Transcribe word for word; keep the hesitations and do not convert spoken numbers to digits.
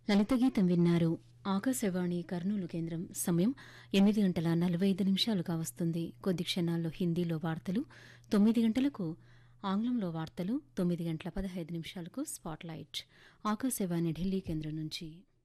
లలిత గీతం విన్నారు. ఆకాశవాణి కర్నూలు కేంద్రం. సమయం ఎనిమిది గంటల నలభై ఐదు నిమిషాలుగా వస్తుంది. కొద్ది క్షణాల్లో హిందీలో వార్తలు, తొమ్మిది గంటలకు ఆంగ్లంలో వార్తలు, తొమ్మిది గంటల పదహైదు నిమిషాలకు స్పాట్లైట్. ఆకాశవాణి ఢిల్లీ కేంద్రం నుంచి